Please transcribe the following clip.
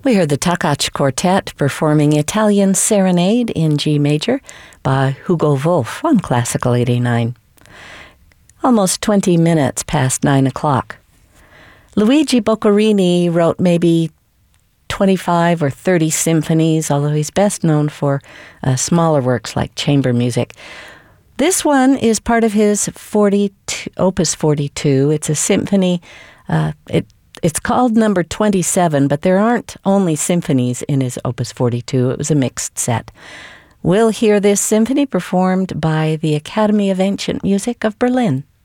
We heard the Takacs Quartet performing Italian Serenade in G major by Hugo Wolf on Classical 89. Almost 20 minutes past 9 o'clock. Luigi Boccherini wrote maybe 25 or 30 symphonies, although he's best known for smaller works like chamber music. This one is part of his Opus 42. It's a symphony. It's called number 27, but there aren't only symphonies in his Opus 42. It was a mixed set. We'll hear this symphony performed by the Academy of Ancient Music of Berlin.